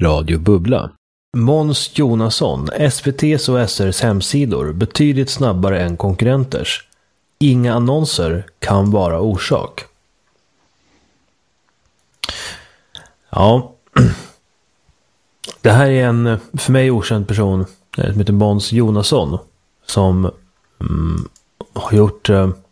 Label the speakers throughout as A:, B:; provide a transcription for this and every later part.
A: Radio Bubbla. Måns Jonasson, SVT:s och SR:s hemsidor betydligt snabbare än konkurrenters. Inga annonser kan vara orsak. Ja, det här är en för mig okänd person som heter Måns Jonasson som har gjort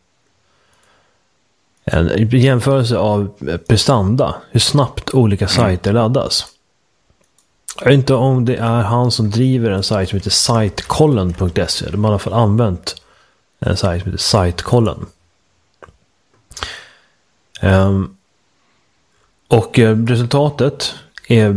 A: en jämförelse av prestanda, hur snabbt olika sajter laddas. Jag vet inte om det är han som driver en sajt som heter sitekollen.se. De har i alla fall använt en sajt som heter Sitekollen. Och resultatet är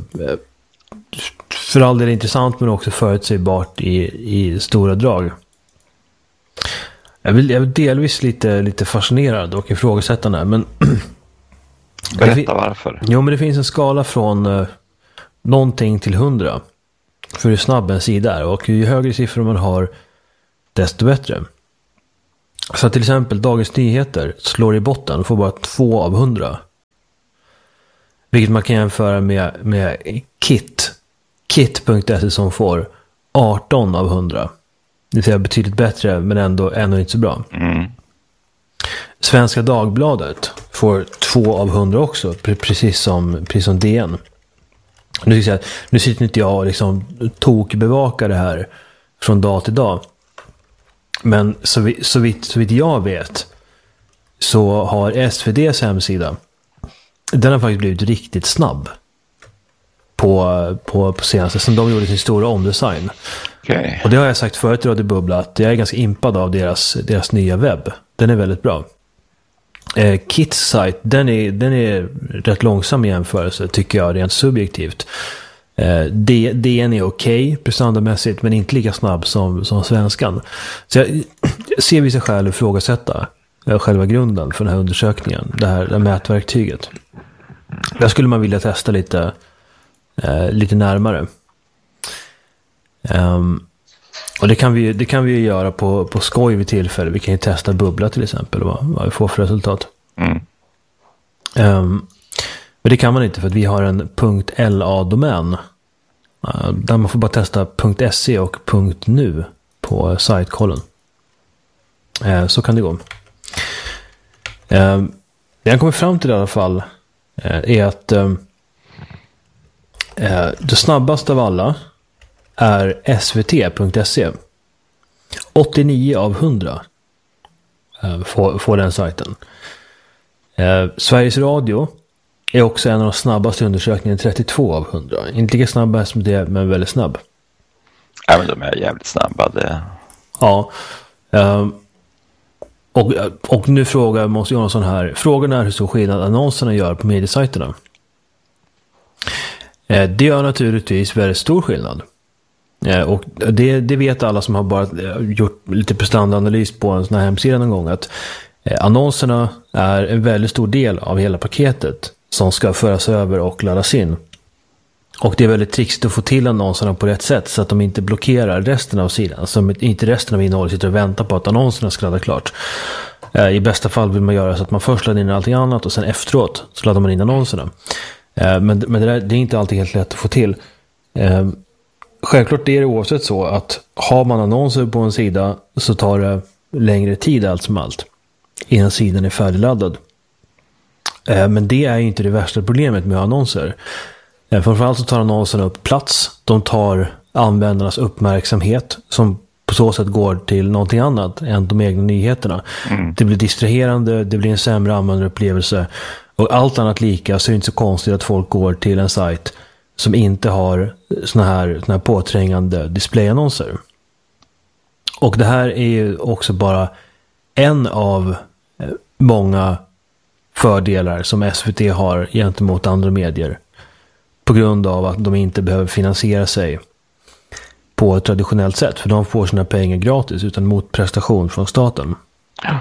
A: för all del intressant men också förutsägbart i stora drag. Jag vill delvis lite fascinerad och ifrågasättande, men
B: berätta varför.
A: Jo, men det finns en skala från någonting till 100 för hur snabb en sida är, och ju högre siffror man har desto bättre. Så till exempel Dagens Nyheter slår i botten och får bara 2 av 100. Vilket man kan jämföra med Kit.se som får 18 av 100. Det är betydligt bättre men ändå inte så bra. Svenska Dagbladet får 2 av 100 också, precis som DN. Nu sitter inte jag och liksom tokbevakar det här från dag till dag. Men så vitt jag vet så har SVD:s hemsida, den har faktiskt blivit riktigt snabb på senaste, sen de gjorde sin stora omdesign.
B: Okay.
A: Och det har jag sagt förut i Radio Bubbla att jag är ganska impad av deras nya webb. Den är väldigt bra. Kits sajt, den är rätt långsam i jämförelse tycker jag rent subjektivt. DN är okej prestandamässigt men inte lika snabb som svenskan. Så jag ser vissa skäl att ifrågasätta själva grunden för den här undersökningen, det här mätverktyget. Där skulle man vilja testa lite närmare. Och det kan vi ju göra på skoj vid tillfälle. Vi kan ju testa Bubbla till exempel och vad vi får för resultat. Men det kan man inte för att vi har en .la-domän där man får bara testa .se och .nu på Sitekollen. Så kan det gå. Det jag kommer fram till i alla fall är att det snabbaste av alla är svt.se. 89 av 100 får den sajten. Sveriges Radio är också en av de snabbaste undersökningarna, 32 av 100. Inte lika snabba som det, men väldigt snabb.
B: Ja, men de är jävligt snabba.
A: Ja. Och nu frågar Måns Jonasson här. Frågan är hur stor skillnad annonserna gör på mediesajterna. Det gör naturligtvis väldigt stor skillnad. Och det vet alla som har bara gjort lite prestandaanalys på en sån här hemsida någon gång, att annonserna är en väldigt stor del av hela paketet som ska föras över och laddas in. Och det är väldigt trixigt att få till annonserna på rätt sätt så att de inte blockerar resten av sidan, så att inte resten av innehållet sitter och väntar på att annonserna ska ladda klart. I bästa fall vill man göra så att man först laddar in allting annat och sen efteråt så laddar man in annonserna. Men det är inte alltid helt lätt att få till. Självklart är det oavsett så att har man annonser på en sida så tar det längre tid allt som allt innan sidan är färdigladdad. Men det är ju inte det värsta problemet med annonser. Framförallt så tar annonserna upp plats. De tar användarnas uppmärksamhet som på så sätt går till någonting annat än de egna nyheterna. Det blir distraherande, det blir en sämre användarupplevelse, och allt annat lika så är det inte så konstigt att folk går till en sajt som inte har såna här påträngande displayannonser. Och det här är ju också bara en av många fördelar som SVT har gentemot andra medier, på grund av att de inte behöver finansiera sig på ett traditionellt sätt, för de får sina pengar gratis utan motprestation från staten.
B: Ja.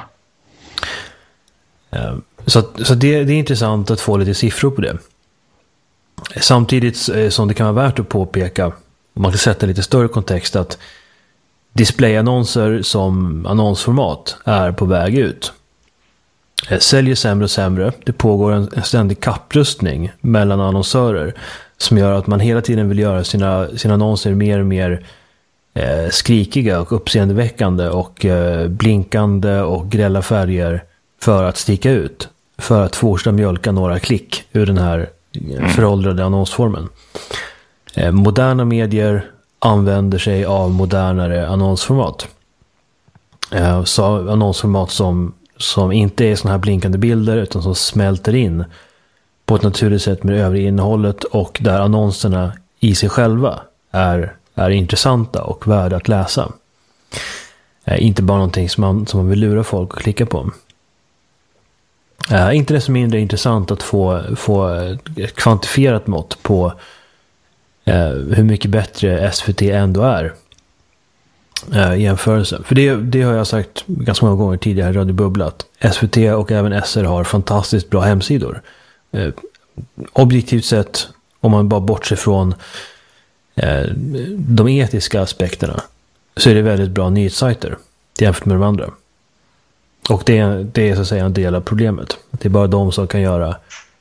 A: Så det är intressant att få lite siffror på det. Samtidigt som det kan vara värt att påpeka, om man kan sätta lite större kontext, att displayannonser som annonsformat är på väg ut. Säljer sämre och sämre. Det pågår en ständig kapprustning mellan annonsörer som gör att man hela tiden vill göra sina annonser mer och mer skrikiga och uppseendeväckande och blinkande och grälla färger för att sticka ut. För att fortsätta mjölka några klick ur den här föråldrade annonsformen. Moderna medier använder sig av modernare annonsformat. Så annonsformat som inte är såna här blinkande bilder utan som smälter in på ett naturligt sätt med det övriga innehållet och där annonserna i sig själva är intressanta och värda att läsa. Inte bara någonting som man vill lura folk att klicka på. Inte desto mindre intressant att få ett kvantifierat mått på hur mycket bättre SVT ändå är i jämförelse. För det har jag sagt ganska många gånger tidigare i Radio Bubbla att SVT och även SR har fantastiskt bra hemsidor. Objektivt sett, om man bara bortser från de etiska aspekterna, så är det väldigt bra nyhetssajter jämfört med de andra. Och det är så att säga en del av problemet. Det är bara de som kan göra